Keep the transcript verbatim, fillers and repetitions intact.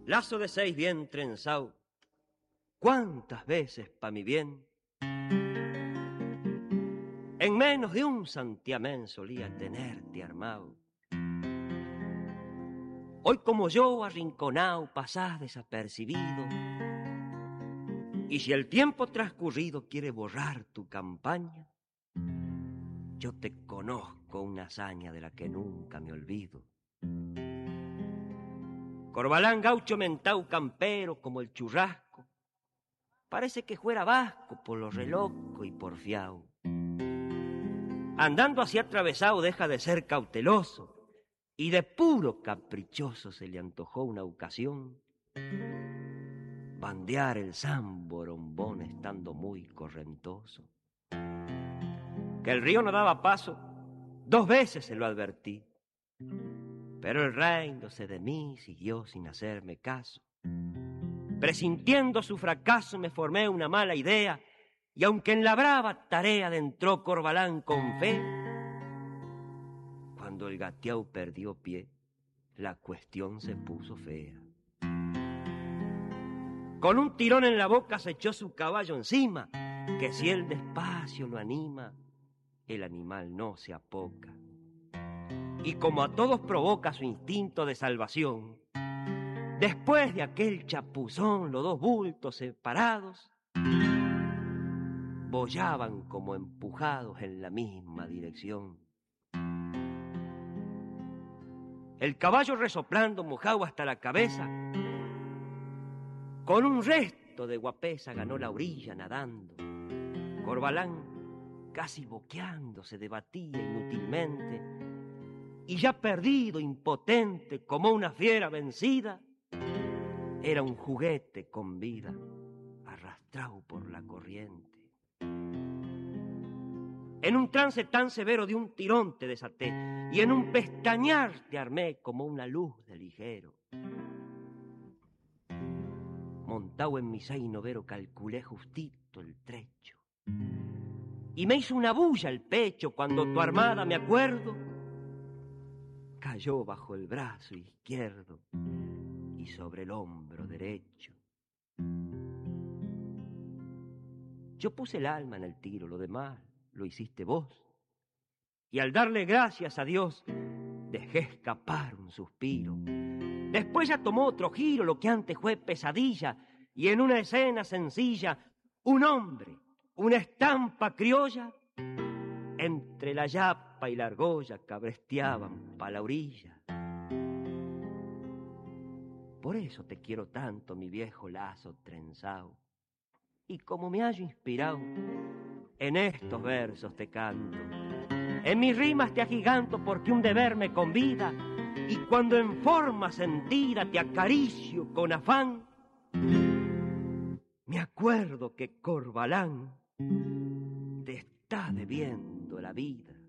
lazo de seis bien trenzado, cuántas veces pa' mi bien en menos de un santiamén solía tenerte armado. Hoy como yo arrinconado pasás desapercibido, y si el tiempo transcurrido quiere borrar tu campaña, yo te conozco una hazaña de la que nunca me olvido. Corbalán gaucho mentau campero como el churrasco, parece que fuera vasco por lo reloco y porfiao. Andando así atravesado deja de ser cauteloso, y de puro caprichoso se le antojó una ocasión bandear el zamborombón estando muy correntoso. Que el río no daba paso, dos veces se lo advertí, pero el reinándose de mí siguió sin hacerme caso. Presintiendo su fracaso me formé una mala idea, y aunque en la brava tarea entró Corbalán con fe, cuando el gateau perdió pie, la cuestión se puso fea. Con un tirón en la boca se echó su caballo encima, que si él despacio lo anima, el animal no se apoca. Y como a todos provoca su instinto de salvación, después de aquel chapuzón los dos bultos separados boyaban como empujados en la misma dirección. El caballo resoplando mojado hasta la cabeza, con un resto de guapesa ganó la orilla nadando. Corbalán, casi boqueando, se debatía inútilmente, y ya perdido, impotente, como una fiera vencida, era un juguete con vida, arrastrado por la corriente. En un trance tan severo de un tirón te desaté, y en un pestañear te armé como una luz de ligero. Montado en mi zaino vero calculé justito el trecho, y me hizo una bulla el pecho cuando tu armada, me acuerdo, cayó bajo el brazo izquierdo y sobre el hombro derecho. Yo puse el alma en el tiro, lo demás lo hiciste vos, y al darle gracias a Dios dejé escapar un suspiro. Después ya tomó otro giro lo que antes fue pesadilla, y en una escena sencilla un hombre, una estampa criolla, entre la yapa y la argolla cabresteaban pa' la orilla. Por eso te quiero tanto, mi viejo lazo trenzao, y como me hallo inspirado, en estos versos te canto. En mis rimas te agiganto porque un deber me convida, y cuando en forma sentida te acaricio con afán, me acuerdo que Corbalán te está debiendo la vida.